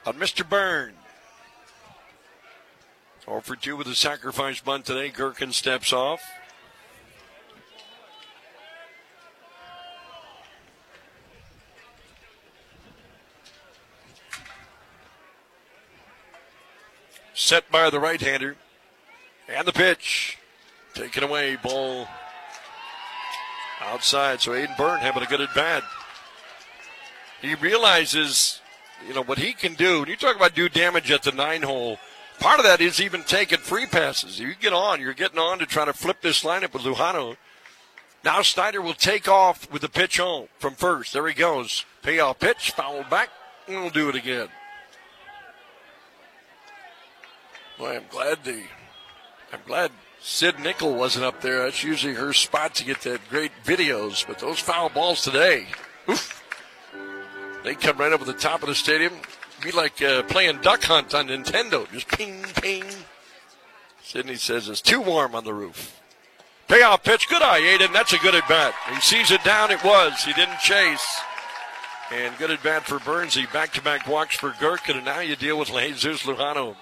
on Mr. Byrne. 0 for 2 with a sacrifice bunt today. Gherkin steps off. Set by the right-hander. And the pitch. Taken away. Ball outside. So Aiden Byrne having a good at-bat. He realizes, what he can do. When you talk about do damage at the 9-hole, part of that is even taking free passes. You're getting on to try to flip this lineup with Lujano. Now Snyder will take off with the pitch home from first. There he goes. Payoff pitch, foul back, and we'll do it again. Boy, I'm glad Sid Nickel wasn't up there. That's usually her spot to get that great videos. But those foul balls today, oof, they come right up at the top of the stadium. Be like playing Duck Hunt on Nintendo. Just ping, ping. Sidney says it's too warm on the roof. Payoff pitch. Good eye, Aiden. That's a good at-bat. He sees it down. It was. He didn't chase. And good at-bat for Burnsy. Back-to-back walks for Gherkin. And now you deal with Jesus Lujano.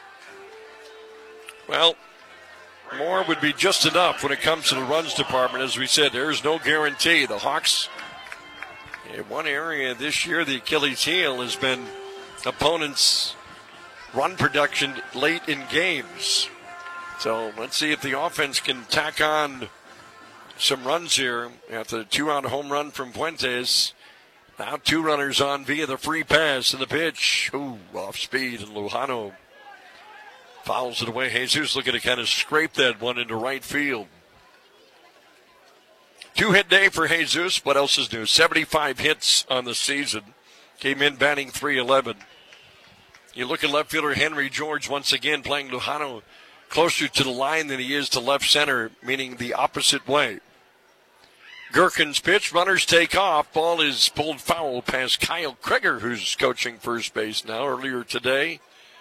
Well, more would be just enough when it comes to the runs department. As we said, there's no guarantee. The Hawks, in one area this year, the Achilles heel has been opponents' run production late in games. So let's see if the offense can tack on some runs here after the 2-out home run from Fuentes. Now 2 runners on via the free pass and the pitch. Ooh, off speed, and Lujano fouls it away. Jesus looking to kind of scrape that one into right field. 2-hit day for Jesus. What else is new? 75 hits on the season. Came in batting .311. You look at left fielder Henry George once again playing Lujano closer to the line than he is to left center, meaning the opposite way. Gherkin's pitch. Runners take off. Ball is pulled foul past Kyle Kreger, who's coaching first base now. Earlier today,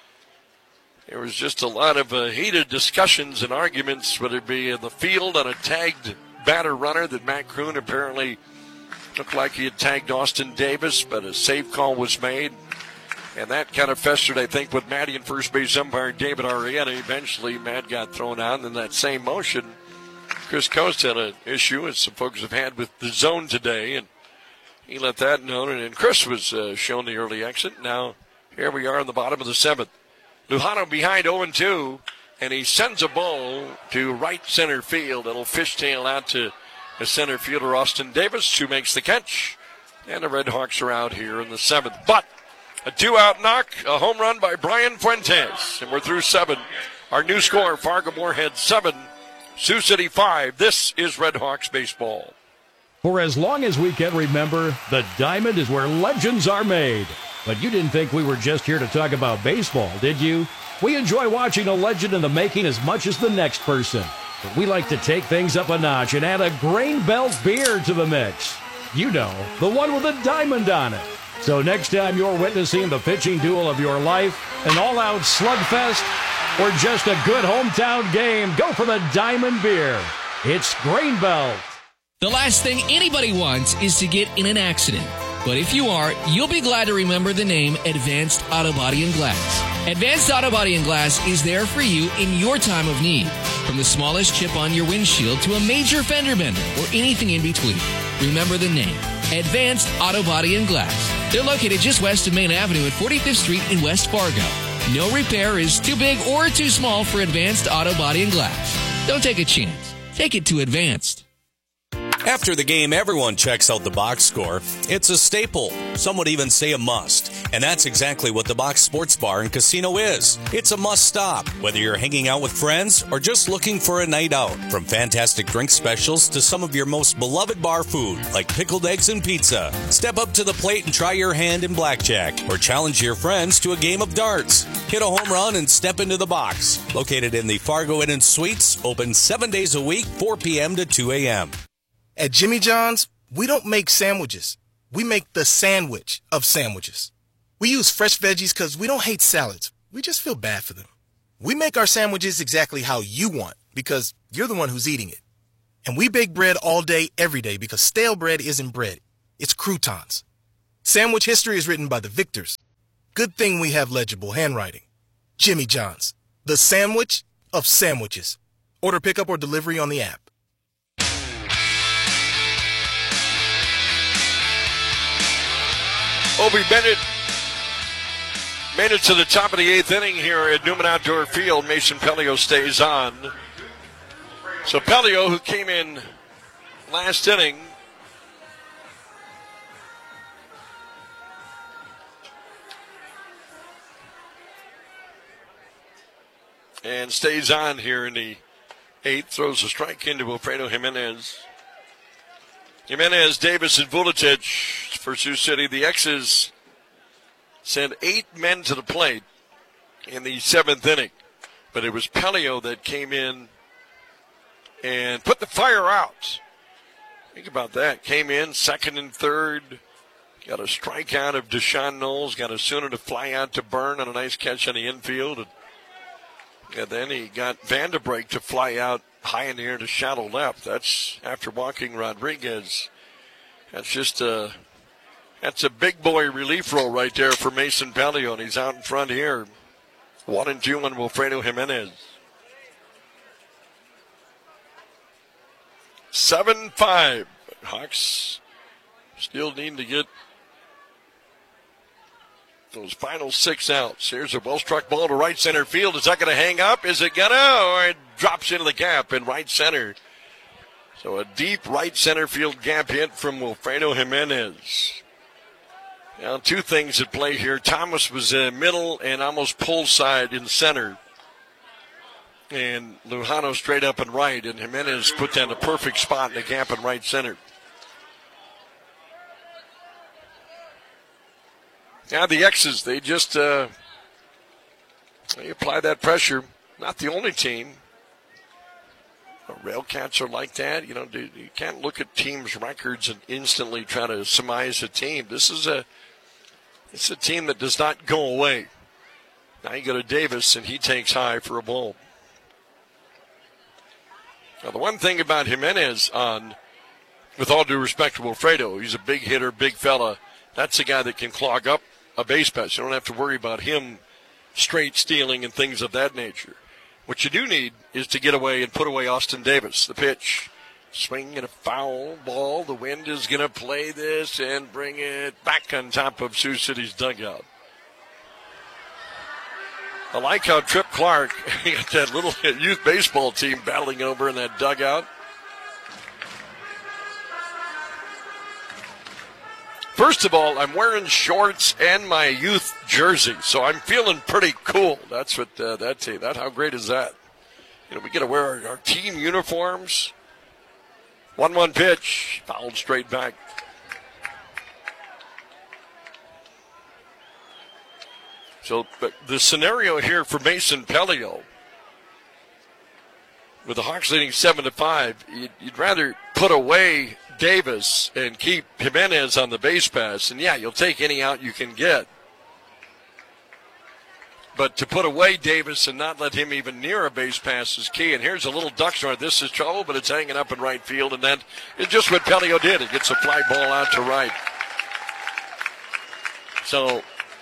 there was just a lot of heated discussions and arguments, whether it be in the field on a tagged batter runner that Matt Kroon apparently looked like he had tagged Austin Davis, but a safe call was made. And that kind of festered, I think, with Matty and first base umpire David Arrieta. Eventually, Matt got thrown out, and in that same motion, Chris Coast had an issue, as some folks have had with the zone today, and he let that known. And Chris was shown the early exit. Now, here we are in the bottom of the 7th. Lujano behind 0-2, and he sends a ball to right center field. It'll fishtail out to the center fielder Austin Davis, who makes the catch. And the Red Hawks are out here in the 7th. But a 2-out knock, a home run by Brian Fuentes. And we're through 7. Our new score, Fargo-Moorhead 7, Sioux City 5. This is Red Hawks baseball. For as long as we can remember, the Diamond is where legends are made. But you didn't think we were just here to talk about baseball, did you? We enjoy watching a legend in the making as much as the next person. But we like to take things up a notch and add a Grain Belt beer to the mix. You know, the one with a diamond on it. So next time you're witnessing the pitching duel of your life, an all-out slugfest, or just a good hometown game, go for the Diamond Beer. It's Grain Belt. The last thing anybody wants is to get in an accident. But if you are, you'll be glad to remember the name Advanced Auto Body and Glass. Advanced Auto Body and Glass is there for you in your time of need. From the smallest chip on your windshield to a major fender bender or anything in between. Remember the name, Advanced Auto Body and Glass. They're located just west of Main Avenue at 45th Street in West Fargo. No repair is too big or too small for Advanced Auto Body and Glass. Don't take a chance. Take it to Advanced. After the game, everyone checks out the box score. It's a staple. Some would even say a must. And that's exactly what the Box Sports Bar and Casino is. It's a must stop, whether you're hanging out with friends or just looking for a night out. From fantastic drink specials to some of your most beloved bar food, like pickled eggs and pizza. Step up to the plate and try your hand in blackjack, or challenge your friends to a game of darts. Hit a home run and step into the box. Located in the Fargo Inn and Suites, open 7 days a week, 4 p.m. to 2 a.m. At Jimmy John's, we don't make sandwiches. We make the sandwich of sandwiches. We use fresh veggies because we don't hate salads. We just feel bad for them. We make our sandwiches exactly how you want because you're the one who's eating it. And we bake bread all day, every day because stale bread isn't bread. It's croutons. Sandwich history is written by the victors. Good thing we have legible handwriting. Jimmy John's, the sandwich of sandwiches. Order pickup or delivery on the app. Obi Bennett made it to the top of the 8th inning here at Newman Outdoor Field. Mason Pelio stays on. So Pelio, who came in last inning, and stays on here in the 8th, throws a strike into Wilfredo Jimenez. Jimenez, Davis, and Vuletic for Sioux City. The X's sent 8 men to the plate in the 7th inning. But it was Pelio that came in and put the fire out. Think about that. Came in second and third. Got a strikeout of Deshaun Knowles. Got a sooner to fly out to Byrne on a nice catch on the infield. And then he got Vanderbrake to fly out high in the air to shallow left. That's after walking Rodriguez. That's just that's a big boy relief role right there for Mason Pelio, and he's out in front here. 1-2 on Wilfredo Jimenez. 7-5. Hawks still need to get those final 6 outs. Here's a well-struck ball to right center field. Is that going to hang up? Is it going to? Or it drops into the gap in right center. So a deep right center field gap hit from Wilfredo Jimenez. Now 2 things at play here. Thomas was middle and almost pull side in center. And Lujano straight up and right. And Jimenez put down the perfect spot in the gap in right center. Now the X's, they just they apply that pressure. Not the only team. The Railcats are like that. You know, you can't look at teams' records and instantly try to surmise a team. This is it's a team that does not go away. Now you go to Davis, and he takes high for a ball. Now the one thing about Jimenez, with all due respect to Wilfredo, he's a big hitter, big fella. That's a guy that can clog up a base pass. You don't have to worry about him straight stealing and things of that nature. What you do need is to get away and put away Austin Davis. The pitch, swing and a foul ball. The wind is going to play this and bring it back on top of Sioux City's dugout. I like how Trip Clark got that little youth baseball team battling over in that dugout. First of all, I'm wearing shorts and my youth jersey, so I'm feeling pretty cool. That's what that team. How great is that? You know, we get to wear our team uniforms. 1-1 pitch, fouled straight back. So the scenario here for Mason Pelio, with the Hawks leading 7-5, you'd rather put away Davis and keep Jimenez on the base pass. And, yeah, you'll take any out you can get. But to put away Davis and not let him even near a base pass is key. And here's a little duck start. This is trouble, but it's hanging up in right field. And that is just what Pelio did. It gets a fly ball out to right. So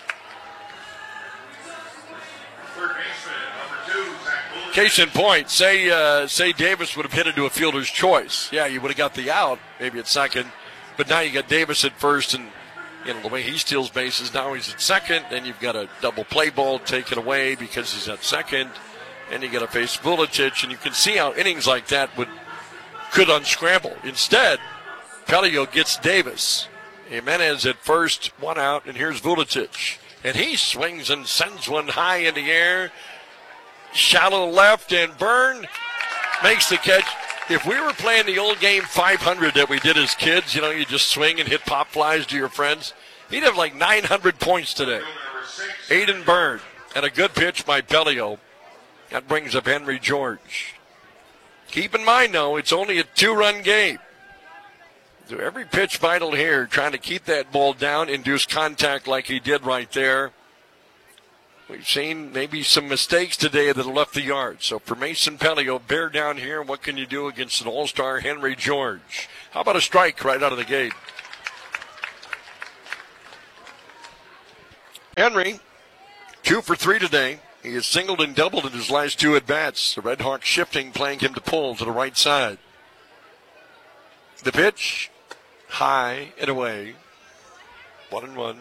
case in point, say Davis would have hit into a fielder's choice. Yeah, you would have got the out, maybe at second. But now you got Davis at first, and you know the way he steals bases, now he's at second. Then you've got a double play ball taken away because he's at second. And you got to face Vuletic, and you can see how innings like that could unscramble. Instead, Pelio gets Davis. Jimenez at first, 1 out, and here's Vuletic. And he swings and sends one high in the air. Shallow left, and Byrne makes the catch. If we were playing the old game 500 that we did as kids, you know, you just swing and hit pop flies to your friends, he'd have like 900 points today. Aiden Byrne, and a good pitch by Pelio. That brings up Henry George. Keep in mind, though, it's only a 2-run game. So every pitch vital here, trying to keep that ball down, induce contact like he did right there. We've seen maybe some mistakes today that have left the yard. So for Mason Pelio, bear down here. What can you do against an all-star Henry George? How about a strike right out of the gate? Henry, 2 for 3 today. He has singled and doubled in his last 2 at-bats. The Red Hawks shifting, playing him to pull to the right side. The pitch, high and away. 1-1.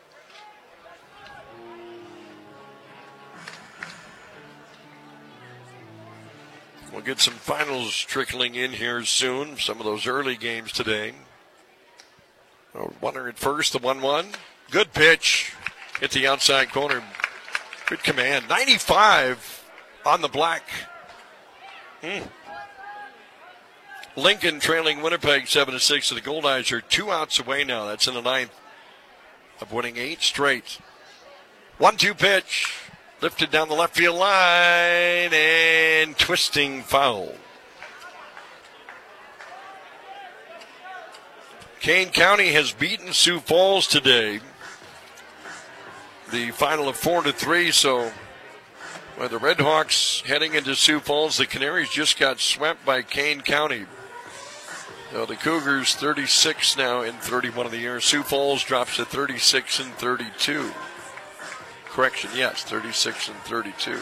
We'll get some finals trickling in here soon. Some of those early games today. Runner at first, the 1-1. Good pitch. Hit the outside corner. Good command. 95 on the black. Lincoln trailing Winnipeg 7-6 to the Goldeyes are 2 outs away now. That's in the 9th of winning 8 straight. 1-2 pitch. Lifted down the left field line and twisting foul. Kane County has beaten Sioux Falls today. The final of 4-3, so with the Red Hawks heading into Sioux Falls, the Canaries just got swept by Kane County. So the Cougars 36 now in 31 of the year. Sioux Falls drops to 36 and 32. Correction, yes, 36 and 32.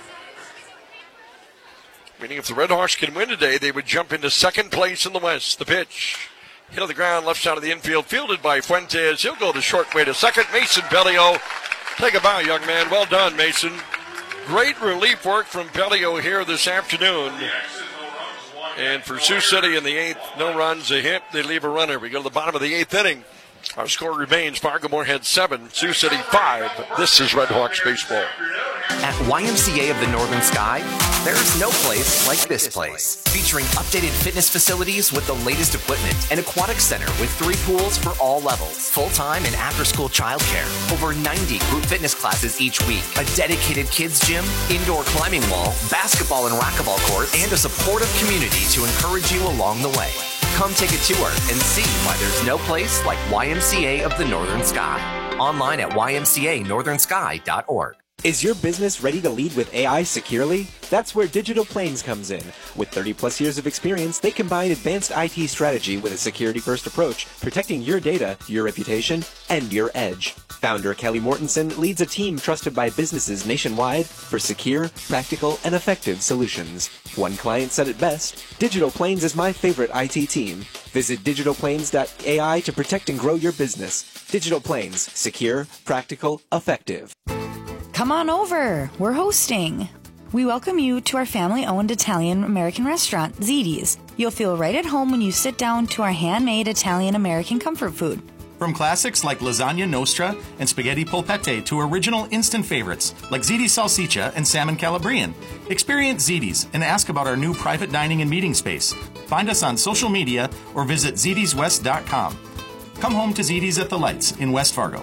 Meaning if the Red Hawks can win today, they would jump into second place in the West. The pitch, hit on the ground, left side of the infield, fielded by Fuentes. He'll go the short way to second. Mason Pelio, take a bow, young man. Well done, Mason. Great relief work from Pelio here this afternoon. And for Sioux City in the 8th, no runs, a hit. They leave a runner. We go to the bottom of the 8th inning. Our score remains Fargo-Moorhead 7, Sioux City 5. This is Red Hawks baseball. At YMCA of the Northern Sky, there's no place like this place. Featuring updated fitness facilities with the latest equipment, an aquatic center with 3 pools for all levels, full-time and after-school childcare, over 90 group fitness classes each week, a dedicated kids gym, indoor climbing wall, basketball and racquetball courts, and a supportive community to encourage you along the way. Come take a tour and see why there's no place like YMCA of the Northern Sky. Online at ymcanorthernsky.org. Is your business ready to lead with AI securely? That's where Digital Plains comes in. With 30-plus years of experience, they combine advanced IT strategy with a security-first approach, protecting your data, your reputation, and your edge. Founder Kelly Mortensen leads a team trusted by businesses nationwide for secure, practical, and effective solutions. One client said it best, Digital Plains is my favorite IT team. Visit digitalplains.ai to protect and grow your business. Digital Plains, secure, practical, effective. Come on over. We're hosting. We welcome you to our family-owned Italian-American restaurant, Ziti's. You'll feel right at home when you sit down to our handmade Italian-American comfort food. From classics like lasagna nostra and spaghetti polpette to original instant favorites like Ziti's salsiccia and salmon calabrian. Experience Ziti's and ask about our new private dining and meeting space. Find us on social media or visit zitiswest.com. Come home to Ziti's at the Lights in West Fargo.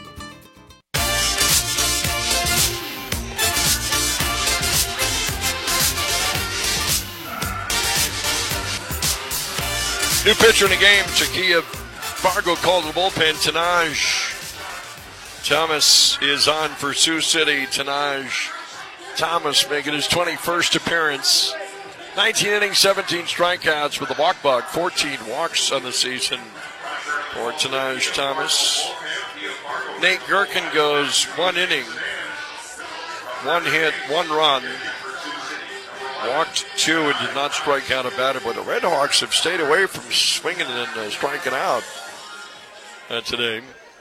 New pitcher in the game, Chakia Fargo called the bullpen. Tanaj Thomas is on for Sioux City. Tanaj Thomas making his 21st appearance. 19 innings, 17 strikeouts with a walk buck, 14 walks on the season for Tanaj Thomas. Nate Gherkin goes 1 inning, 1 hit, 1 run. Walked 2 and did not strike out a batter, but the Red Hawks have stayed away from swinging and striking out today.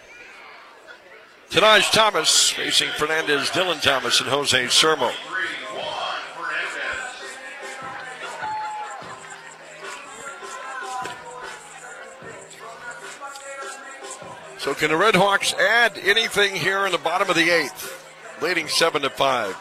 Tanaj Thomas facing Fernandez, Dylan Thomas, and Jose Sermo. So can the Red Hawks add anything here in the bottom of the 8th, leading 7-5?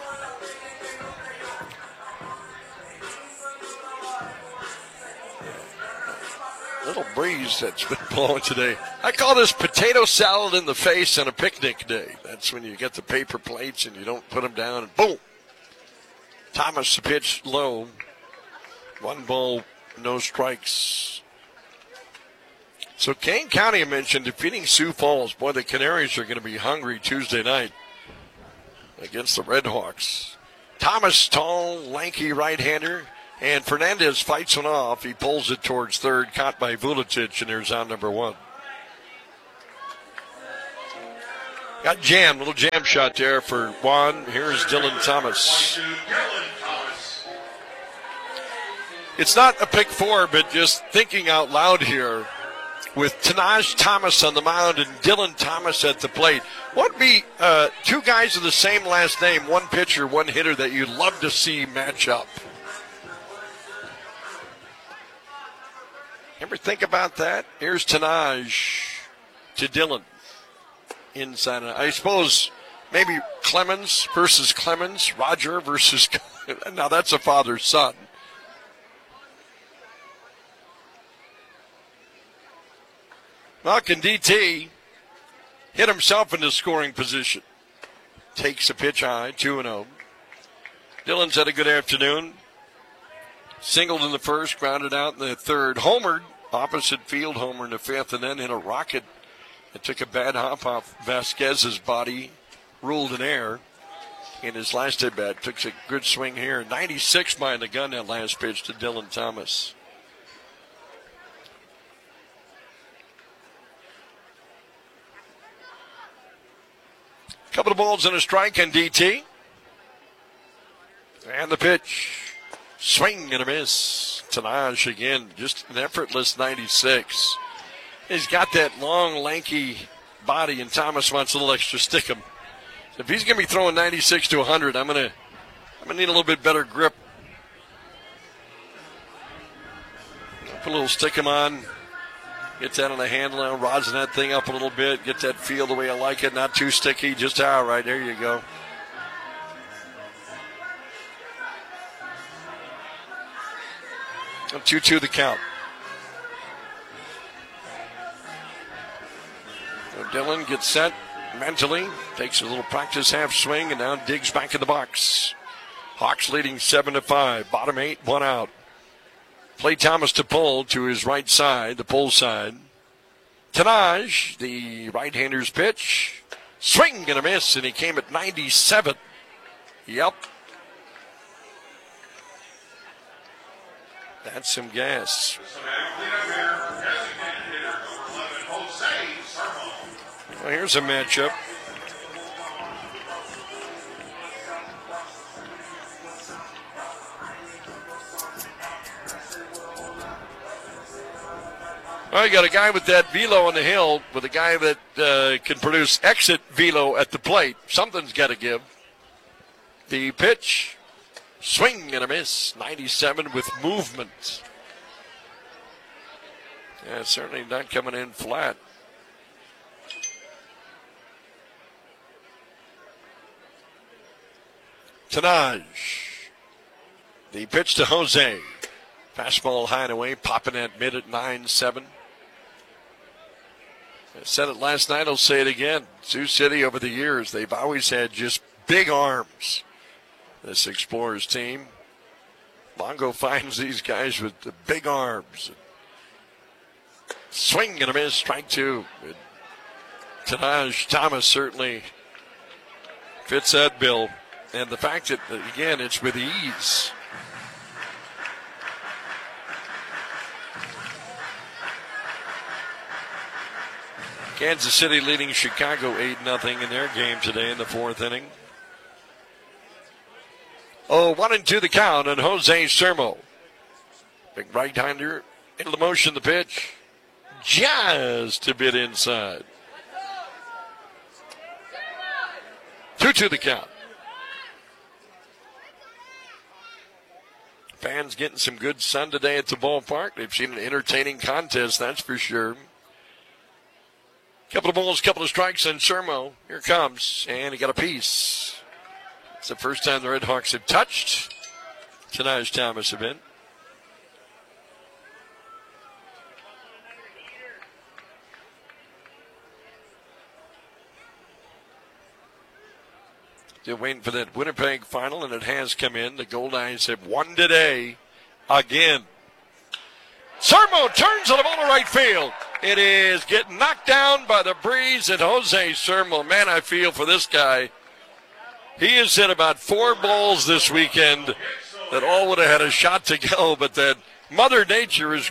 Little breeze that's been blowing today. I call this potato salad in the face on a picnic day. That's when you get the paper plates and you don't put them down and boom. Thomas pitched low. 1 ball, no strikes. So Kane County, I mentioned, defeating Sioux Falls. Boy, the Canaries are going to be hungry Tuesday night against the Red Hawks. Thomas, tall, lanky right-hander. And Fernandez fights one off. He pulls it towards third, caught by Vuletic, and there's out number 1. Got jammed. Little jam shot there for Juan. Here's Dylan Thomas. It's not a pick four, but just thinking out loud here with Tanaj Thomas on the mound and Dylan Thomas at the plate. What would be two guys with the same last name, one pitcher, one hitter that you'd love to see match up? Ever think about that? Here's Tanaj to Dylan. Inside. I suppose maybe Clemens versus Clemens, Roger versus. Now that's a father-son. Malkin DT hit himself into scoring position. Takes a pitch high, 2-0. Dylan's had a good afternoon. Singled in the first, grounded out in the third. Homered, opposite field homer in the fifth, and then hit a rocket. It took a bad hop off Vasquez's body, ruled in air in his last at-bat. Took a good swing here. 96 behind the gun that last pitch to Dylan Thomas. Couple of balls and a strike on DT. And the pitch. Swing and a miss. Tanaj again, just an effortless 96. He's got that long, lanky body, and Thomas wants a little extra stickum. If he's going to be throwing 96 to 100, I'm going to need a little bit better grip. Put a little stickum on. Get that on the handle now, rosin that thing up a little bit. Get that feel the way I like it, not too sticky. Just all right, there you go. And 2-2 the count. So Dylan gets set mentally, takes a little practice half swing, and now digs back in the box. Hawks leading 7-5. Bottom 8, 1 out. Play Thomas to pull to his right side, the pull side. Tanaj, the right-hander's pitch. Swing and a miss, and he came at 97. Yep. That's some gas. Well, here's a matchup. Well, you got a guy with that velo on the hill with a guy that can produce exit velo at the plate. Something's got to give. The pitch, swing and a miss. 97 with movement. Yeah, certainly not coming in flat. Tanaj. The pitch to Jose. Fastball high and away, popping at mid at 9-7. I said it last night, I'll say it again. Sioux City over the years, they've always had just big arms. This Explorers team. Longo finds these guys with the big arms. Swing and a miss, strike two. Tanaj Thomas certainly fits that bill. And the fact that, again, it's with ease. Kansas City leading Chicago 8-0 in their game today in the fourth inning. 1-2 the count on Jose Sermo. Big right-hander into the motion, the pitch. Just a bit inside. 2-2 the count. Fans getting some good sun today at the ballpark. They've seen an entertaining contest, that's for sure. Couple of balls, couple of strikes on Sermo. Here it comes, and he got a piece. It's the first time the Red Hawks have touched Tanaj Thomas a bit. Still waiting for that Winnipeg final, and it has come in. The Gold Eyes have won today again. Sermo turns on the ball to right field. It is getting knocked down by the breeze at Jose Sermo. Man, I feel for this guy. He has hit about 4 balls this weekend that all would have had a shot to go, but that Mother Nature is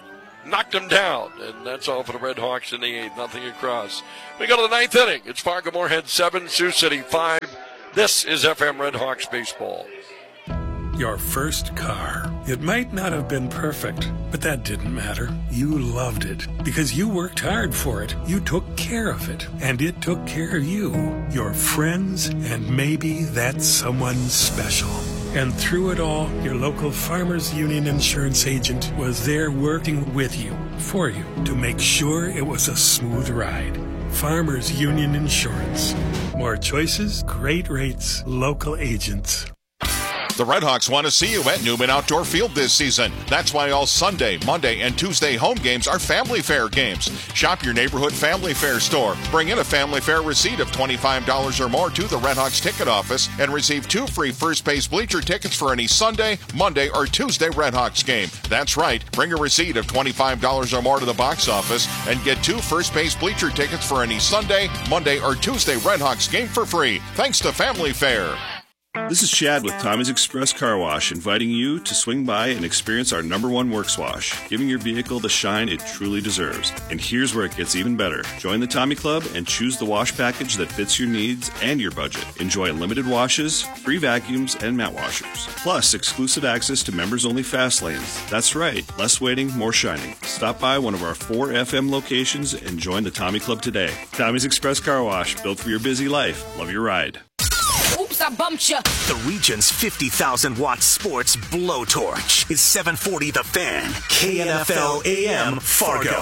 knocked him down, and that's all for the Red Hawks in the 8th, nothing across. We go to the 9th inning. It's Fargo Moorhead 7, Sioux City 5. This is FM Red Hawks baseball. Your first car. It might not have been perfect, but that didn't matter. You loved it because you worked hard for it. You took care of it, and it took care of you, your friends, and maybe that someone special. And through it all, your local Farmers Union insurance agent was there working with you, for you, to make sure it was a smooth ride. Farmers Union Insurance. More choices, great rates, local agents. The Red Hawks want to see you at Newman Outdoor Field this season. That's why all Sunday, Monday, and Tuesday home games are Family Fair games. Shop your neighborhood Family Fair store. Bring in a Family Fair receipt of $25 or more to the Red Hawks ticket office and receive 2 free first base bleacher tickets for any Sunday, Monday, or Tuesday Red Hawks game. That's right. Bring a receipt of $25 or more to the box office and get 2 first base bleacher tickets for any Sunday, Monday, or Tuesday Red Hawks game for free. Thanks to Family Fair. This is Chad with Tommy's Express Car Wash, inviting you to swing by and experience our #1 works wash, giving your vehicle the shine it truly deserves. And here's where it gets even better. Join the Tommy Club and choose the wash package that fits your needs and your budget. Enjoy unlimited washes, free vacuums, and mat washers. Plus, exclusive access to members-only fast lanes. That's right, less waiting, more shining. Stop by one of our 4 FM locations and join the Tommy Club today. Tommy's Express Car Wash, built for your busy life. Love your ride. Oops, I bumped you. The region's 50,000-watt sports blowtorch is 740 The Fan, KNFL AM Fargo.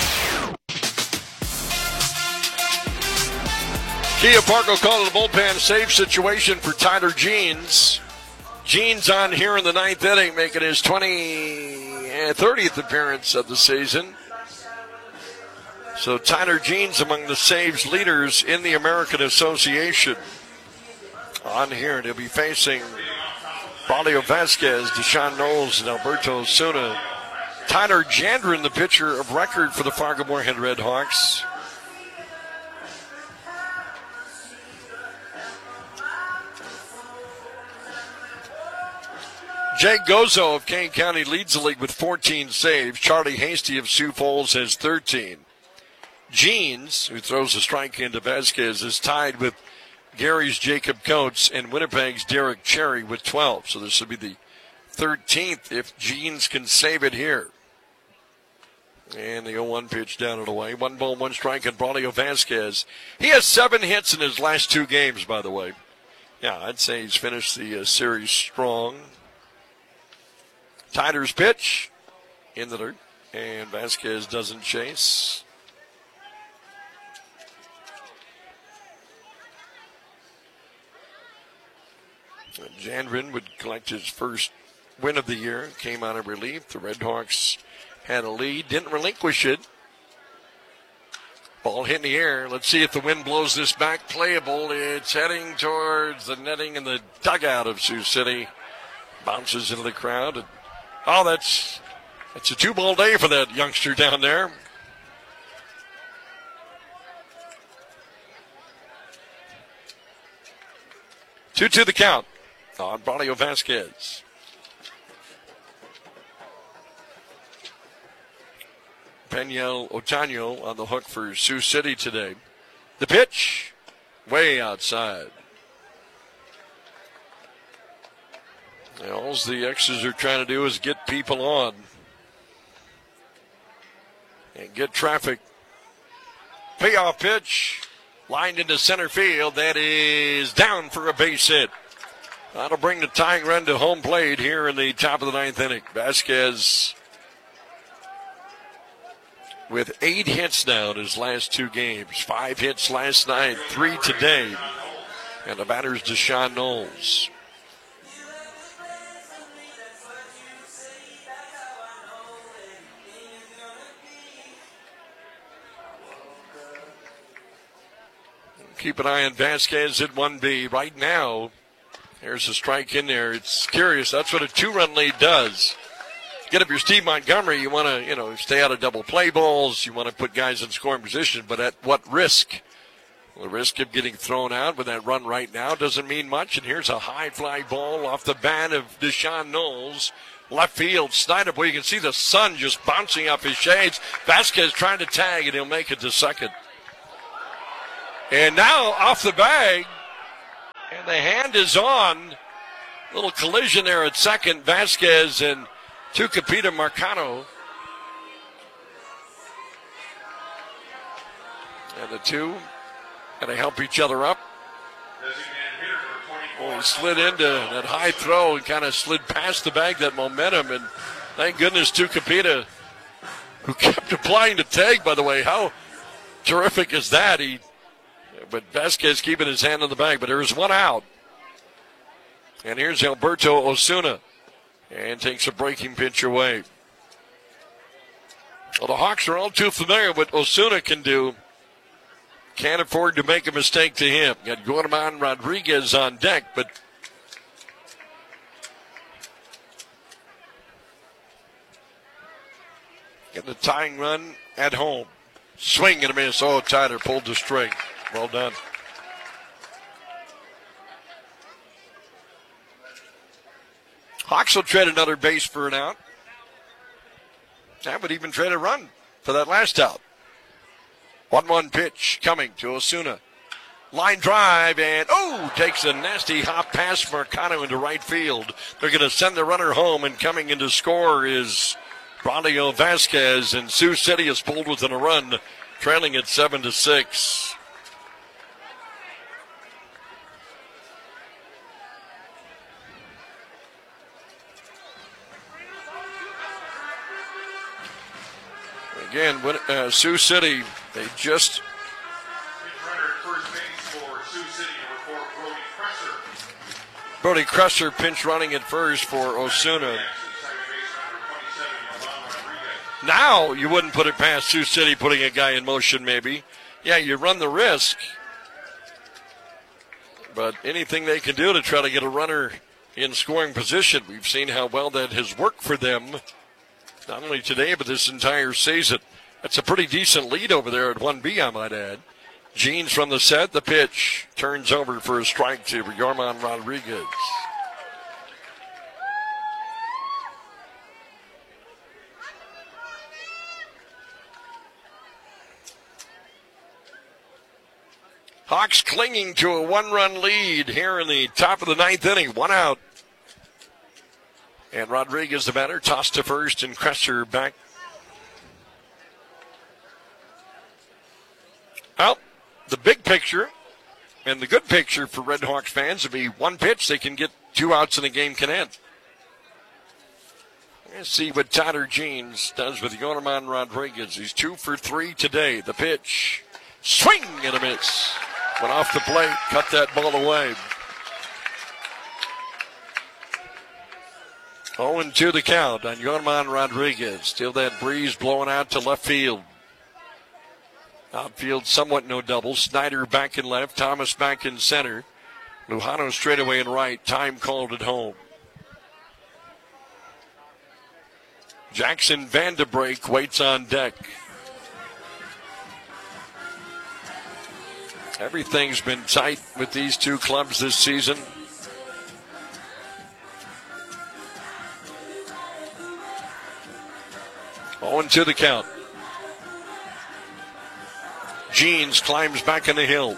Kia Fargo calling the bullpen save situation for Tyler Jeans. Jeans on here in the 9th inning, making his 30th appearance of the season. So Tyler Jeans among the saves leaders in the American Association. On here, they'll be facing Braulio Vasquez, Deshaun Knowles, and Alberto Osuna. Tyler Jandren, the pitcher of record for the Fargo Moorhead Red Hawks. Jake Gozo of Kane County leads the league with 14 saves. Charlie Hasty of Sioux Falls has 13. Jeans, who throws a strike into Vasquez, is tied with Gary's Jacob Coates and Winnipeg's Derek Cherry with 12. So this will be the 13th if Jeans can save it here. And the 0-1 pitch down and away. 1 ball, 1 strike, and Braulio Vasquez. He has 7 hits in his last 2 games, by the way. Yeah, I'd say he's finished the series strong. Tyler's pitch in the dirt, and Vasquez doesn't chase. Jandren would collect his first win of the year. Came out of relief. The Red Hawks had a lead. Didn't relinquish it. Ball hit in the air. Let's see if the wind blows this back. Playable. It's heading towards the netting in the dugout of Sioux City. Bounces into the crowd. And, that's a 2-ball day for that youngster down there. Two to the count on Braulio Vasquez. Peniel Otano on the hook for Sioux City today. The pitch, way outside. All the X's are trying to do is get people on and get traffic. Payoff pitch, lined into center field. That is down for a base hit. That'll bring the tying run to home plate here in the top of the 9th inning. Vasquez with 8 hits now in his last 2 games. 5 hits last night, 3 today. And the batter's Deshaun Knowles. Keep an eye on Vasquez at 1B. Right now, there's a strike in there. It's curious. That's what a 2-run lead does. Get up your Steve Montgomery. You want to, stay out of double play balls. You want to put guys in scoring position, but at what risk? Well, the risk of getting thrown out with that run right now doesn't mean much. And here's a high fly ball off the bat of Deshaun Knowles. left field. Snyder, boy, you can see the sun just bouncing off his shades. Vasquez trying to tag, and he'll make it to second. And now off the bag, and the hand is on. Little collision there at second. Vasquez and Tucupita Marcano. And the two going to help each other up. Well, he slid into that high throw and kind of slid past the bag, that momentum. And thank goodness Tucupita, who kept applying the tag, by the way. How terrific is that? But Vasquez keeping his hand on the bag. But there's one out. And here's Alberto Osuna. And takes a breaking pitch away. Well, the Hawks are all too familiar with what Osuna can do. Can't afford to make a mistake to him. Got Guatemala Rodriguez on deck, but get the tying run at home. Swing and a miss. Oh, Tyler pulled the string. Well done. Hawks will trade another base for an out. I would even trade a run for that last out. 1-1 pitch coming to Osuna. Line drive and, takes a nasty hop past Marcano into right field. They're going to send the runner home, and coming in to score is Braulio Vasquez, and Sioux City is pulled within a run, trailing at 7-6. Again, Sioux City, they just... Brody Cresser pinch running at first for Osuna. Now you wouldn't put it past Sioux City putting a guy in motion maybe. Yeah, you run the risk. But anything they can do to try to get a runner in scoring position. We've seen how well that has worked for them. Not only today, but this entire season. That's a pretty decent lead over there at 1B, I might add. Jeans from the set. The pitch turns over for a strike to Yorman Rodriguez. Hawks clinging to a one-run lead here in the top of the ninth inning. One out. And Rodriguez the batter, tossed to first, and Cresser back. Well, the big picture and the good picture for Red Hawks fans would be one pitch, they can get 2 outs and the game can end. Let's see what Tyler Jeans does with Yorman Rodriguez. He's 2 for 3 today. The pitch, swing and a miss. Went off the plate, cut that ball away. 0-2 the count on Yorman Rodriguez. Still that breeze blowing out to left field. Outfield somewhat no double. Snyder back in left. Thomas back in center. Lujano straightaway in right. Time called at home. Jackson Vanderbrake waits on deck. Everything's been tight with these two clubs this season. On to the count. Jeans climbs back in the hill.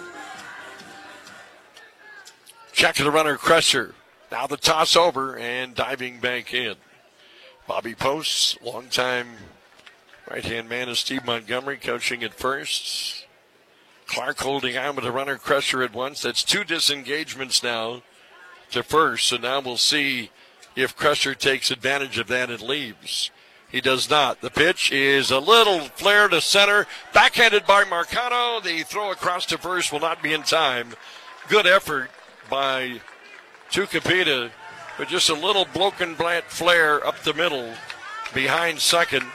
Check to the runner, Cresser. Now the toss over and diving back in. Bobby Post, longtime right-hand man of Steve Montgomery, coaching at first. Clark holding on with the runner, Cresser at once. That's 2 disengagements now to first. So now we'll see if Cresser takes advantage of that and leaves. He does not. The pitch is a little flare to center. Backhanded by Marcano. The throw across to first will not be in time. Good effort by Tucupita, but just a little broken plant flare up the middle behind second.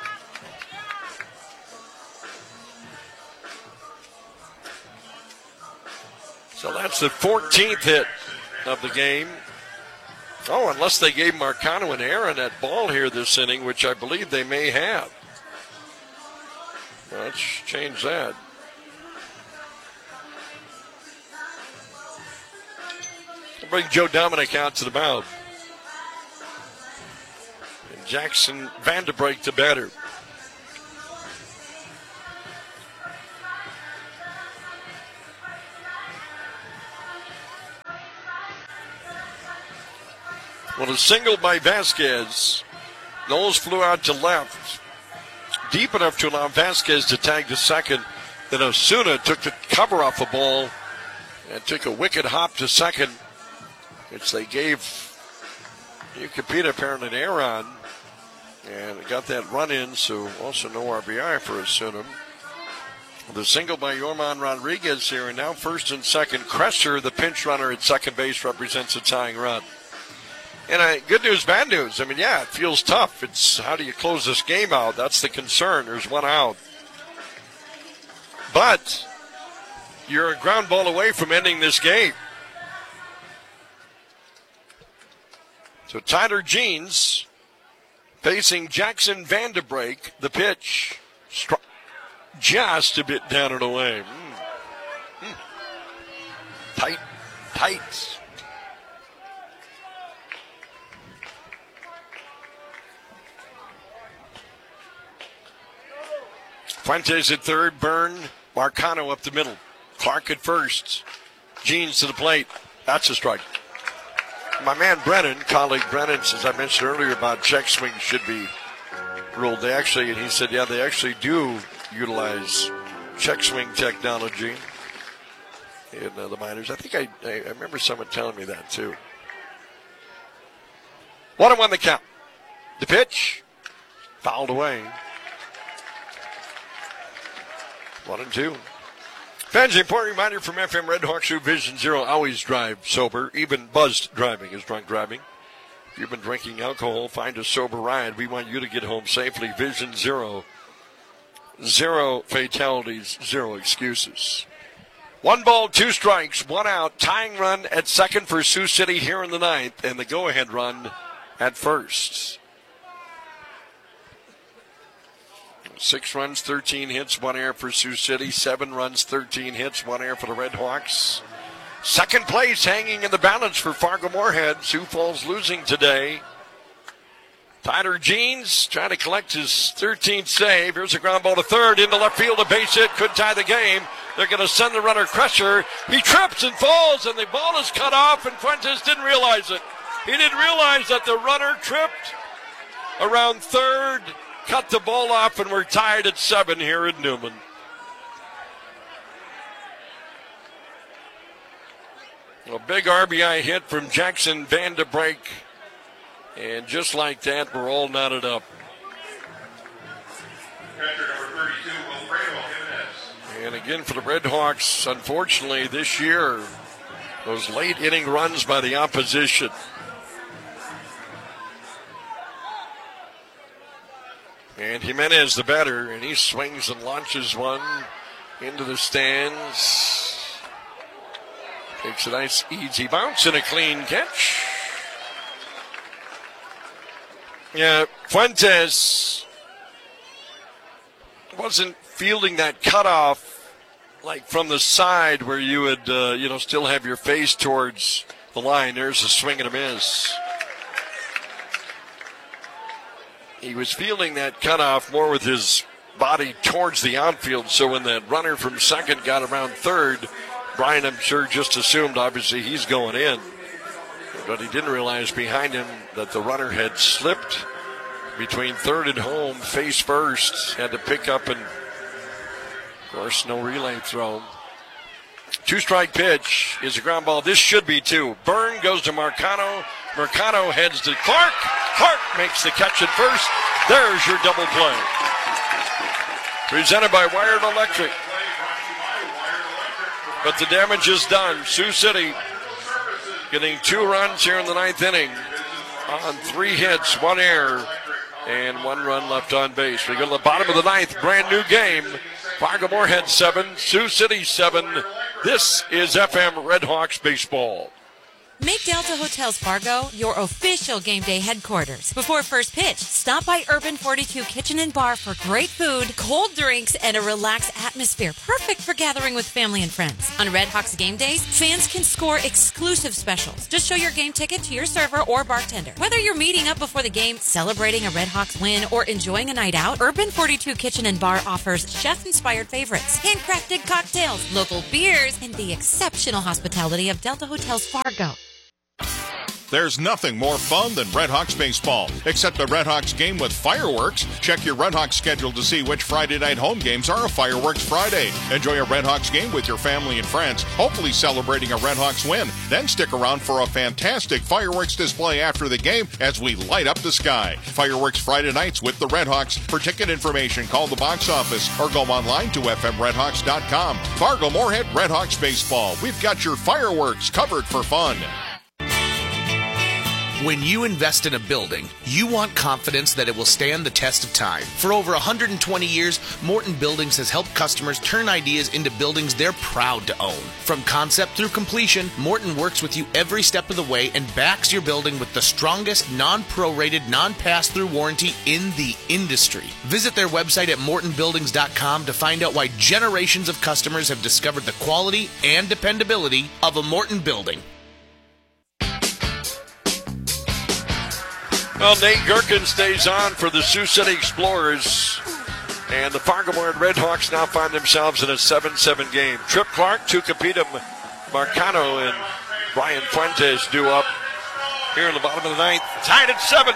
So that's the 14th hit of the game. Oh, unless they gave Marcano an error on that ball here this inning, which I believe they may have. Let's change that. We'll bring Joe Dominic out to the mound. Jackson Vanderbrake, the batter. Well, a single by Vasquez. Knowles flew out to left, deep enough to allow Vasquez to tag to second. Then Osuna took the cover off the ball and took a wicked hop to second, which they gave Capita apparently an error on, and got that run in, so also no RBI for Osuna. The single by Yorman Rodriguez here, and now first and second. Kresser, the pinch runner at second base, represents a tying run. And good news, bad news. I mean, yeah, it feels tough. It's how do you close this game out? That's the concern. There's one out. But you're a ground ball away from ending this game. So Tyler Jeans facing Jackson Vanderbrake. The pitch just a bit down and away. Tight. Fuentes at third, Byrne, Marcano up the middle. Clark at first. Jeans to the plate. That's a strike. My man Brennan, colleague Brennan, as I mentioned earlier about check swing should be ruled. They actually, and he said, yeah, they actually do utilize check swing technology in the minors. I think I remember someone telling me that too. 1-1 the count. The pitch, fouled away. 1-2. Fans, an important reminder from FM Red Hawks who Vision Zero always drive sober. Even buzzed driving is drunk driving. If you've been drinking alcohol, find a sober ride. We want you to get home safely. Vision Zero. 0 fatalities, 0 excuses. 1 ball, 2 strikes, 1 out. Tying run at second for Sioux City here in the ninth, and the go-ahead run at first. 6 runs, 13 hits, 1 error for Sioux City. 7 runs, 13 hits, 1 error for the Red Hawks. Second place hanging in the balance for Fargo-Moorhead. Sioux Falls losing today. Tyler Jeans trying to collect his 13th save. Here's a ground ball to third. Into left field, a base hit. Could tie the game. They're going to send the runner Kresser. He trips and falls, and the ball is cut off, and Fuentes didn't realize it. He didn't realize that the runner tripped around third, cut the ball off, and we're tied at 7 here in Newman. A big RBI hit from Jackson Vanderbrake. And just like that, we're all knotted up. And again for the Red Hawks, unfortunately this year, those late inning runs by the opposition. And Jimenez the batter, and he swings and launches one into the stands. Takes a nice easy bounce and a clean catch. Yeah, Fuentes wasn't fielding that cutoff like from the side where you would, still have your face towards the line. There's a swing and a miss. He was fielding that cutoff more with his body towards the outfield. So when that runner from second got around third, Brian, I'm sure, just assumed obviously he's going in. But he didn't realize behind him that the runner had slipped between third and home, face first, had to pick up, and of course no relay throw. 2-strike pitch is a ground ball. This should be 2. Byrne goes to Marcano. Marcano heads to Clark. Clark makes the catch at first. There's your double play. Presented by Wired Electric. But the damage is done. Sioux City getting 2 runs here in the ninth inning on 3 hits, 1 error, and 1 run left on base. We go to the bottom of the ninth, brand new game. Fargo-Moorhead 7, Sioux City 7. This is FM Red Hawks baseball. Make Delta Hotels Fargo your official game day headquarters. Before first pitch, stop by Urban 42 Kitchen and Bar for great food, cold drinks, and a relaxed atmosphere, perfect for gathering with family and friends. On Red Hawks game days, fans can score exclusive specials. Just show your game ticket to your server or bartender. Whether you're meeting up before the game, celebrating a Red Hawks win, or enjoying a night out, Urban 42 Kitchen and Bar offers chef-inspired favorites, handcrafted cocktails, local beers, and the exceptional hospitality of Delta Hotels Fargo. There's nothing more fun than Red Hawks baseball, except a Red Hawks game with fireworks. Check your Red Hawks schedule to see which Friday night home games are a Fireworks Friday. Enjoy a Red Hawks game with your family and friends, hopefully celebrating a Red Hawks win. Then stick around for a fantastic fireworks display after the game as we light up the sky. Fireworks Friday nights with the Red Hawks. For ticket information, call the box office or go online to fmredhawks.com. Fargo Moorhead Red Hawks baseball. We've got your fireworks covered for fun. When you invest in a building, you want confidence that it will stand the test of time. For over 120 years, Morton Buildings has helped customers turn ideas into buildings they're proud to own. From concept through completion, Morton works with you every step of the way and backs your building with the strongest non-prorated, non-pass-through warranty in the industry. Visit their website at mortonbuildings.com to find out why generations of customers have discovered the quality and dependability of a Morton building. Well, Nate Gherkin stays on for the Sioux City Explorers. And the Fargo Moorhead Red Hawks now find themselves in a 7-7 game. Trip Clark, Tucupita Marcano, and Brian Fuentes due up here in the bottom of the ninth. Tied at 7.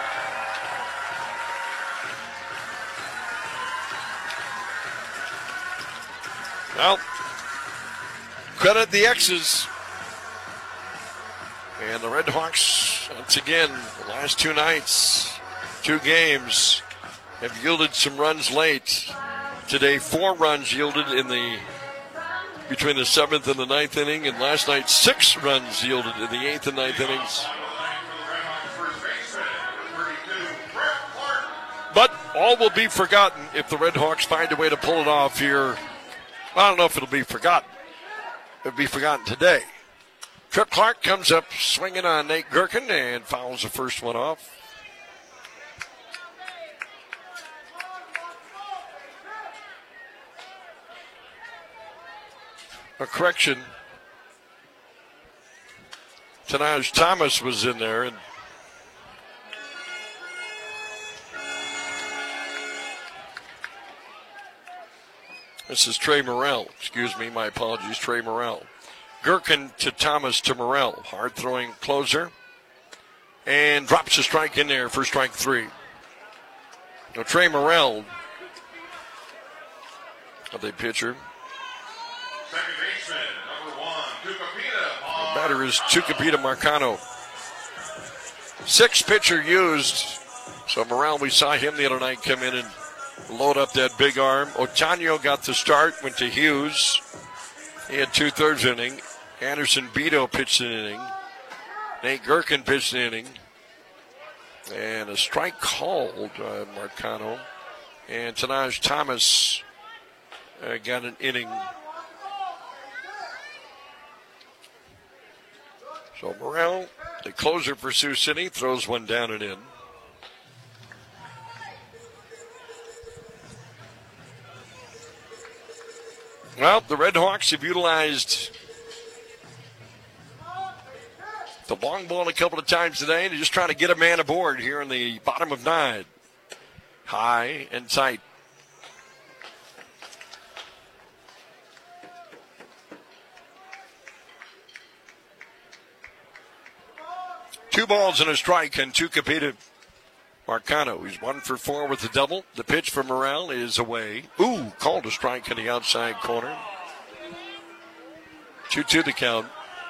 Well, credit the X's. And the Red Hawks, once again, the last 2 nights, 2 games, have yielded some runs late. Today, 4 runs yielded between the 7th and the 9th inning, and last night, 6 runs yielded in the 8th and 9th innings. But all will be forgotten if the Red Hawks find a way to pull it off here. I don't know if it'll be forgotten. It'll be forgotten today. Trip Clark comes up swinging on Nate Gherkin and fouls the first one off. A correction. Tanaj Thomas was in there. And this is Trey Morrell. Excuse me, my apologies, Trey Morrell. Gherkin to Thomas to Morrell. Hard-throwing closer. And drops a strike in there for strike 3. Now, Trey Morrell, the pitcher. Second baseman, number 1, Tucupita. The batter is Tucupita Marcano. 6th pitcher used. So Morrell, we saw him the other night come in and load up that big arm. Otanio got the start, went to Hughes. He had 2/3 inning. Anderson Beto pitched an inning. Nate Gherkin pitched an inning. And a strike called Marcano. And Tanaj Thomas got an inning. So Morrell, the closer for Sioux City, throws one down and in. Well, the Red Hawks have utilized the long ball a couple of times today. They're just trying to get a man aboard here in the bottom of 9. High and tight. Two balls and a strike, and Tucupita Marcano. He's 1 for 4 with the double. The pitch for Morrell is away. Ooh, called a strike in the outside corner. 2-2 the count.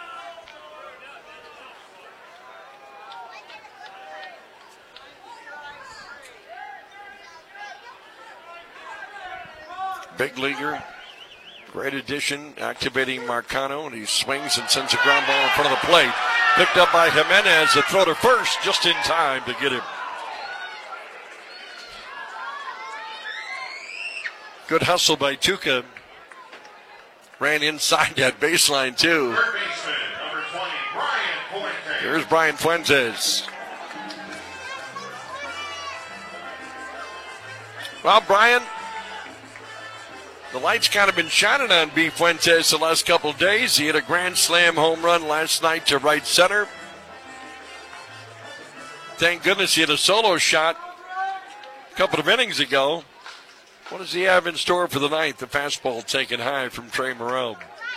Big leaguer. Great addition, activating Marcano, and he swings and sends a ground ball in front of the plate. Picked up by Jimenez, the throw to first, just in time to get him. Good hustle by Tuca. Ran inside that baseline, too. Third baseman, number 20, Brian Here's Brian Fuentes. Well, Brian, the light's kind of been shining on B. Fuentes the last couple of days. He hit a grand slam home run last night to right center. Thank goodness he had a solo shot a couple of innings ago. What does he have in store for the ninth? The fastball taken high from Trey Morrell.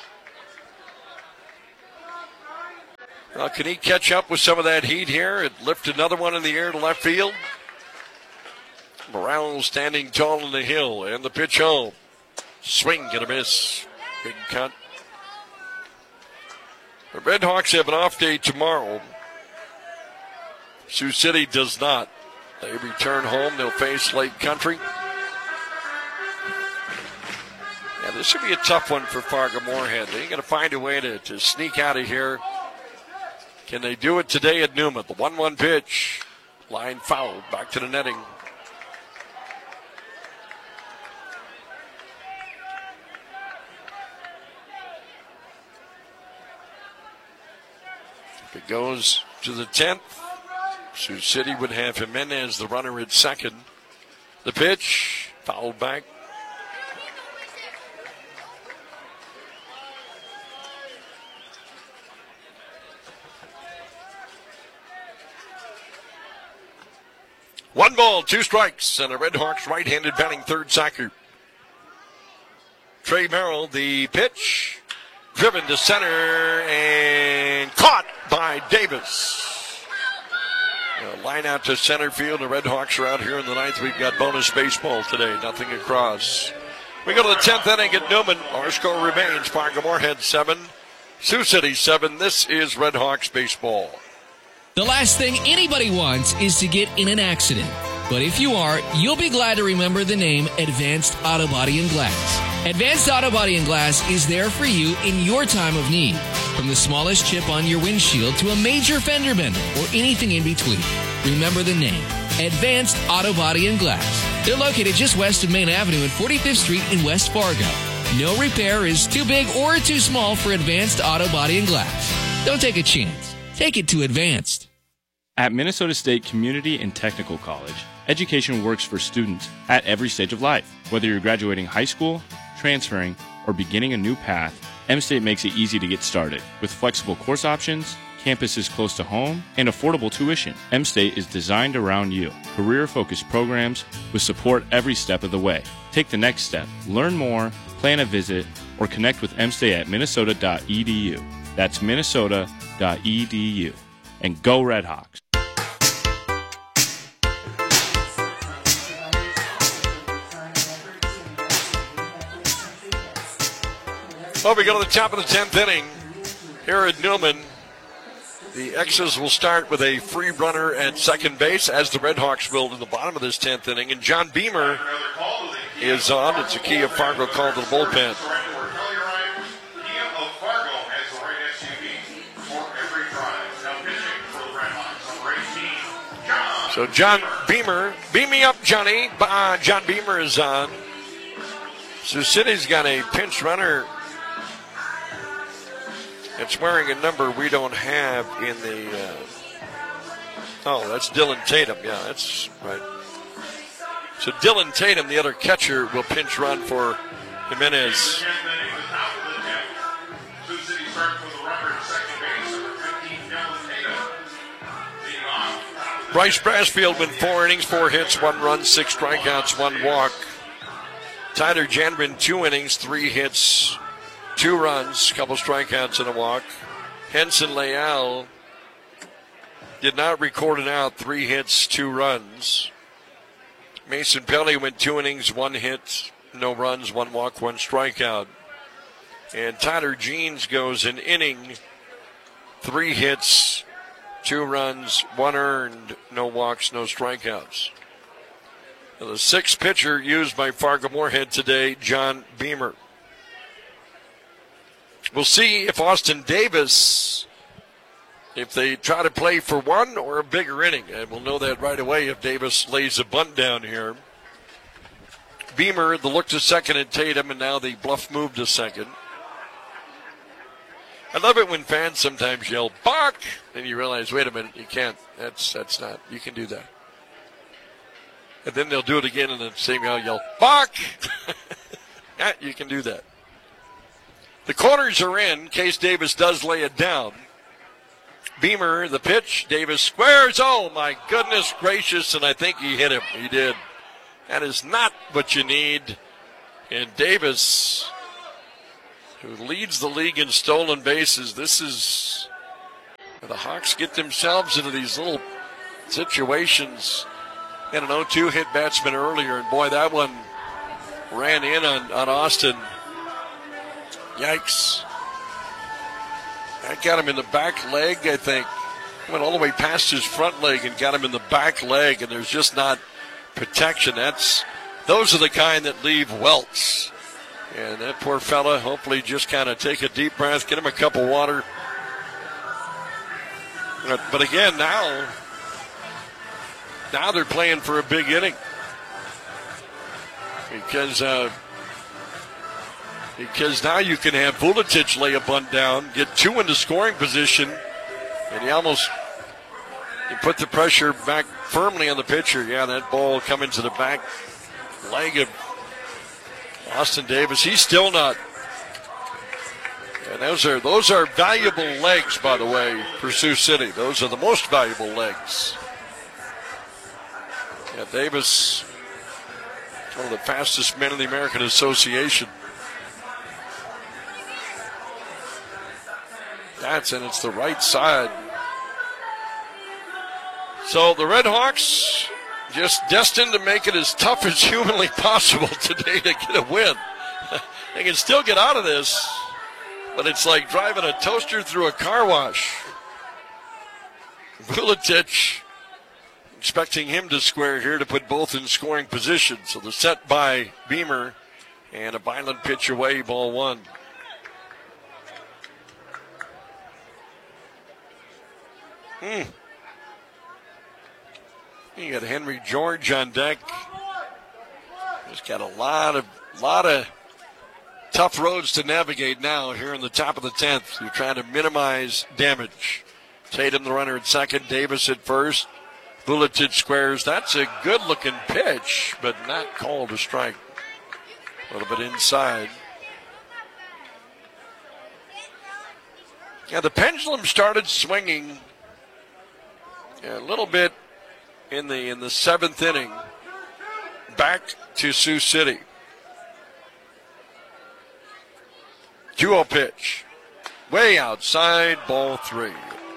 Well, can he catch up with some of that heat here and lift another one in the air to left field? Morrell standing tall in the hill, and the pitch home. Swing and a miss. Big cut. The Red Hawks have an off day tomorrow. Sioux City does not. They return home. They'll face Lake Country. Yeah, this should be a tough one for Fargo-Moorhead. They're going to find a way to sneak out of here. Can they do it today at Newman? The 1-1 pitch. Line foul. Back to the netting. If it goes to the 10th, Sioux City would have Jimenez, the runner, at second. The pitch. Fouled back. One ball, two strikes, and the Red Hawks right-handed batting third Sacker. Trey Merrill, the pitch, driven to center and caught by Davis. Line out to center field. The Red Hawks are out here in the ninth. We've got bonus baseball today, nothing across. We go to the 10th inning at Newman. Our score remains Fargo-Moorhead 7, Sioux City 7. This is Red Hawks baseball. The last thing anybody wants is to get in an accident. But if you are, you'll be glad to remember the name Advanced Auto Body and Glass. Advanced Auto Body and Glass is there for you in your time of need. From the smallest chip on your windshield to a major fender bender or anything in between. Remember the name, Advanced Auto Body and Glass. They're located just west of Main Avenue at 45th Street in West Fargo. No repair is too big or too small for Advanced Auto Body and Glass. Don't take a chance. Take it to Advanced. At Minnesota State Community and Technical College, education works for students at every stage of life. Whether you're graduating high school, transferring, or beginning a new path, M-State makes it easy to get started. With flexible course options, campuses close to home, and affordable tuition, M-State is designed around you. Career-focused programs with support every step of the way. Take the next step. Learn more, plan a visit, or connect with M-State at minnesota.edu. That's minnesota.edu. And go Red Hawks. Well, we go to the top of the 10th inning here at Newman. The X's will start with a free runner at second base, as the Red Hawks will in the bottom of this 10th inning. And John Beamer is on. It's a Kia Fargo call to the bullpen. So John Beamer, beam me up, Johnny. John Beamer is on. Sioux City's got a pinch runner. It's wearing a number we don't have in the... that's Dylan Tatum. Yeah, that's right. So Dylan Tatum, the other catcher, will pinch run for Jimenez. Bryce Brasfield went 4 innings, 4 hits, 1 run, 6 strikeouts, 1 walk. Tyler Janvin, 2 innings, 3 hits, 2 runs, a couple strikeouts and a walk. Henson Leal did not record an out, 3 hits, 2 runs. Mason Pelly went 2 innings, 1 hit, no runs, 1 walk, 1 strikeout. And Tyler Jeans goes an inning, 3 hits, 2 runs, 1 earned, no walks, no strikeouts. Now, the 6th pitcher used by Fargo-Moorhead today, John Beamer. We'll see if Austin Davis, if they try to play for 1 or a bigger inning. And we'll know that right away if Davis lays a bunt down here. Beamer, the look to second at Tatum, and now the bluff move to second. I love it when fans sometimes yell, bark, and you realize, wait a minute, you can't. That's not, you can do that. And then they'll do it again and the same guy yell, bark. Yeah, you can do that. The corners are in. Case Davis does lay it down. Beamer, the pitch. Davis squares. Oh, my goodness gracious. And I think he hit him. He did. That is not what you need. And Davis, who leads the league in stolen bases, this is where the Hawks get themselves into these little situations. And an 0-2 hit batsman earlier. And, boy, that one ran in on Austin. Yikes. That got him in the back leg, I think. Went all the way past his front leg and got him in the back leg, and there's just not protection. Those are the kind that leave welts. And that poor fella, hopefully just kind of take a deep breath, get him a cup of water. But again, now they're playing for a big inning. Because now you can have Vuletic lay a bunt down, get two into scoring position, and you put the pressure back firmly on the pitcher. Yeah, that ball coming to the back leg of Austin Davis. He's still not. And those are valuable legs, by the way, for Sioux City. Those are the most valuable legs. Yeah, Davis, one of the fastest men in the American Association. It's the right side. So the Red Hawks just destined to make it as tough as humanly possible today to get a win. They can still get out of this, but it's like driving a toaster through a car wash. Vuletic, expecting him to square here to put both in scoring position. So the set by Beamer and a violent pitch away, ball one. You got Henry George on deck. He's got a lot of tough roads to navigate now here in the top of the 10th. You're trying to minimize damage. Tatum, the runner at second. Davis at first. Vuletic squares. That's a good-looking pitch, but not called a strike. A little bit inside. Yeah, the pendulum started swinging a little bit in the seventh inning, back to Sioux City. 2-0 pitch. Way outside, ball three.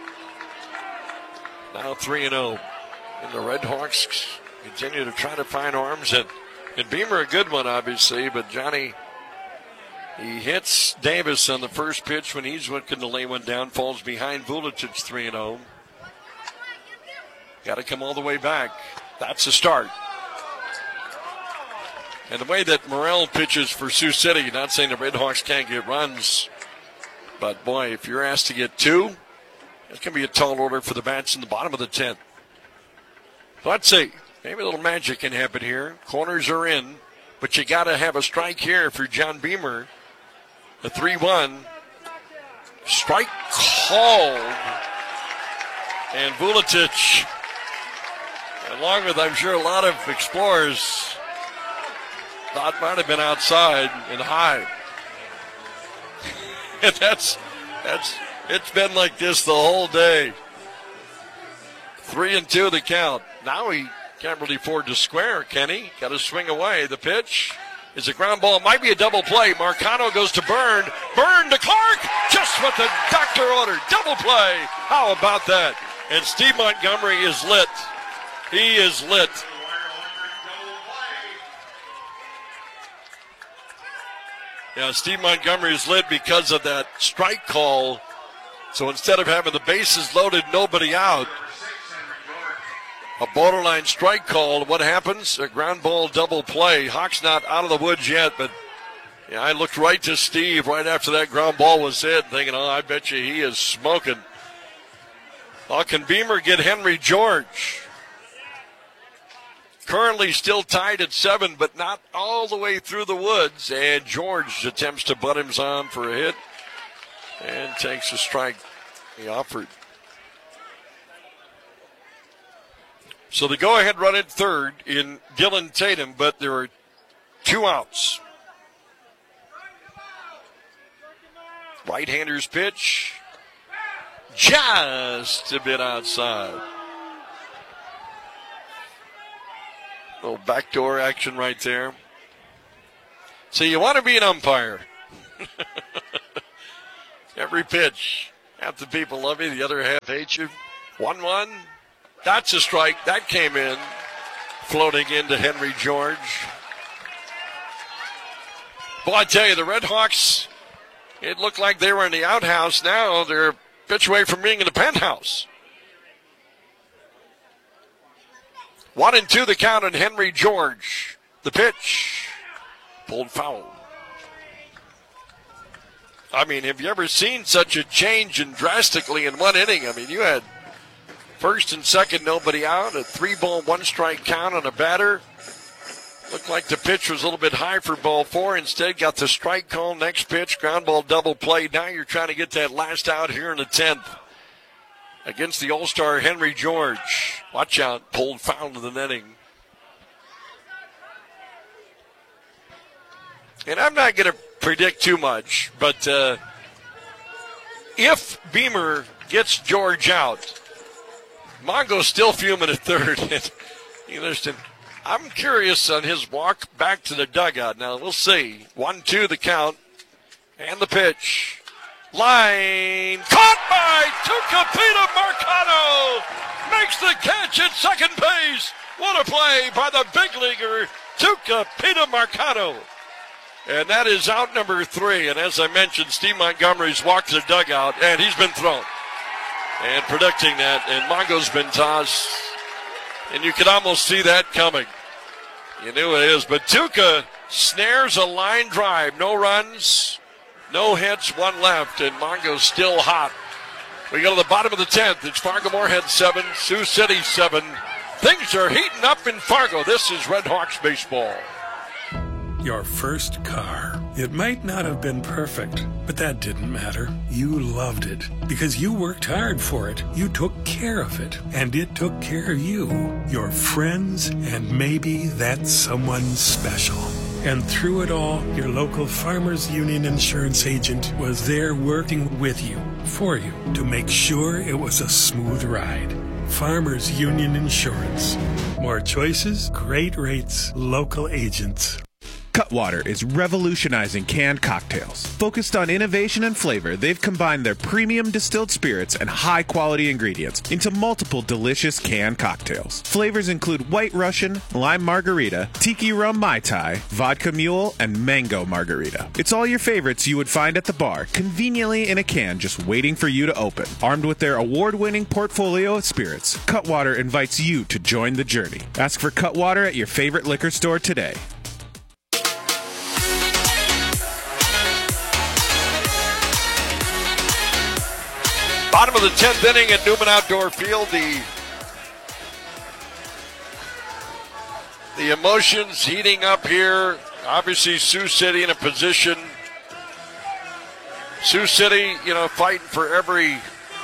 Now 3-0. And the Red Hawks continue to try to find arms. And Beamer, a good one, obviously, but Johnny, he hits Davis on the first pitch when he's looking to lay one down, falls behind Vuletic 3-0. Got to come all the way back. That's a start. And the way that Morrell pitches for Sioux City, not saying the Red Hawks can't get runs, but boy, if you're asked to get two, it's going to be a tall order for the bats in the bottom of the 10th. So let's see. Maybe a little magic can happen here. Corners are in, but you got to have a strike here for John Beamer. The 3-1. Strike called. And Vuletic, along with, I'm sure, a lot of explorers, thought might have been outside and high. And it's been like this the whole day. 3-2 the count. Now he can't really afford to square, can he? Got to swing away. The pitch is a ground ball. Might be a double play. Marcano goes to Byrne. Byrne to Clark. Just what the doctor ordered. Double play. How about that? And Steve Montgomery is lit. He is lit. Yeah, Steve Montgomery is lit because of that strike call. So instead of having the bases loaded, nobody out, a borderline strike call. What happens? A ground ball double play. Hawks not out of the woods yet, but yeah, I looked right to Steve right after that ground ball was hit, thinking, oh, I bet you he is smoking. Well, can Beamer get Henry George? Currently still tied at 7, but not all the way through the woods. And George attempts to butt him on for a hit. And takes a strike he offered. So the go-ahead run at third in Dylan Tatum, but there are 2 outs. Right-hander's pitch. Just a bit outside. Little backdoor action right there. So you want to be an umpire. Every pitch. Half the people love you, the other half hate you. 1-1. That's a strike. That came in. Floating into Henry George. Well, I tell you, the Red Hawks, it looked like they were in the outhouse. Now they're a pitch away from being in the penthouse. 1-2 the count on Henry George. The pitch. Pulled foul. I mean, have you ever seen such a change and drastically in 1 inning? I mean, you had first and second, nobody out, a 3-ball, 1-strike count on a batter. Looked like the pitch was a little bit high for ball 4. Instead, got the strike call. Next pitch, ground ball double play. Now you're trying to get that last out here in the 10th against the All-Star Henry George. Watch out, pulled foul to the netting. And I'm not going to predict too much, but if Beamer gets George out, Mongo's still fuming at third. You understand? I'm curious on his walk back to the dugout. Now, we'll see. 1-2 the count. And the pitch. Line. Caught by Tucupita Marcano. Makes the catch at second base. What a play by the big leaguer, Tucupita Marcano. And that is out number 3. And as I mentioned, Steve Montgomery's walked to the dugout, and he's been thrown. And predicting that, and Mongo's been tossed. And you can almost see that coming. You knew it is. But Tuca snares a line drive. No runs, no hits, 1 left. And Mongo's still hot. We go to the bottom of the 10th. It's Fargo-Moorhead 7, Sioux City 7. Things are heating up in Fargo. This is Red Hawks baseball. Your first car. It might not have been perfect, but that didn't matter. You loved it because you worked hard for it. You took care of it, and it took care of you, your friends, and maybe that someone special. And through it all, your local Farmers Union insurance agent was there working with you, for you, to make sure it was a smooth ride. Farmers Union Insurance. More choices, great rates, local agents. Cutwater is revolutionizing canned cocktails. Focused on innovation and flavor, they've combined their premium distilled spirits and high-quality ingredients into multiple delicious canned cocktails. Flavors include White Russian, Lime Margarita, Tiki Rum Mai Tai, Vodka Mule, and Mango Margarita. It's all your favorites you would find at the bar, conveniently in a can just waiting for you to open. Armed with their award-winning portfolio of spirits, Cutwater invites you to join the journey. Ask for Cutwater at your favorite liquor store today. Bottom of the 10th inning at Newman Outdoor Field. The emotions heating up here. Obviously, Sioux City in a position. Sioux City, fighting for every.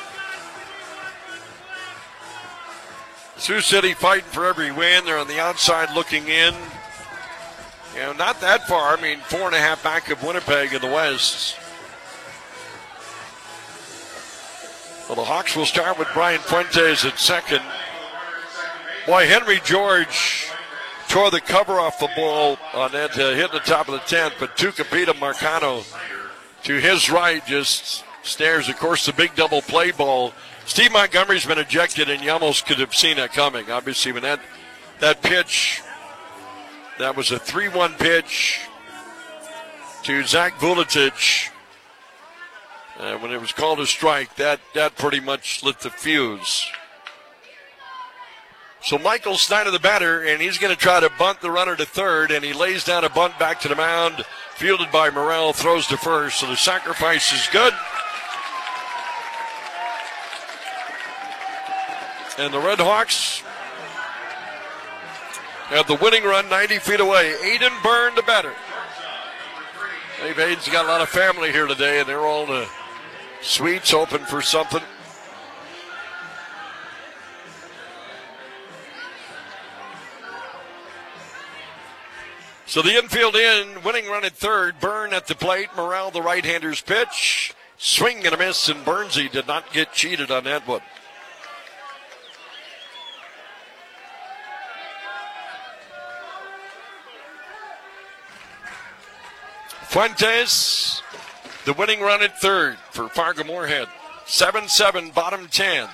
Sioux City fighting for every win. They're on the outside looking in. Not that far. 4.5 back of Winnipeg in the West. Well, the Hawks will start with Brian Fuentes at second. Boy, Henry George tore the cover off the ball on that hit in the top of the 10th, but Tucupita Marcano to his right just stares. Of course, the big double play ball. Steve Montgomery's been ejected, and you almost could have seen that coming. Obviously, when that pitch, that was a 3-1 pitch to Zach Vuletic. When it was called a strike, that pretty much lit the fuse. So Michael Snyder, the batter, and he's going to try to bunt the runner to third, and he lays down a bunt back to the mound, fielded by Morrell, throws to first. So the sacrifice is good. And the Red Hawks have the winning run 90 feet away. Aiden Byrne, the batter. Dave Hayden's got a lot of family here today, and they're all Sweets open for something. So the infield winning run at third. Byrne at the plate. Morrell, the right-hander's pitch. Swing and a miss, and Burnsy did not get cheated on that one. Fuentes, the winning run at third for Fargo Moorhead. 7-7, bottom 10.